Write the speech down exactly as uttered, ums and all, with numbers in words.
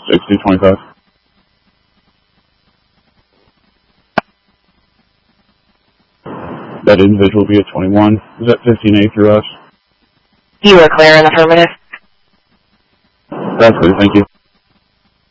sixty twenty-five. That individual will be at twenty-one. Is that fifteen A through us? You are clear in the affirmative. That's clear, thank you.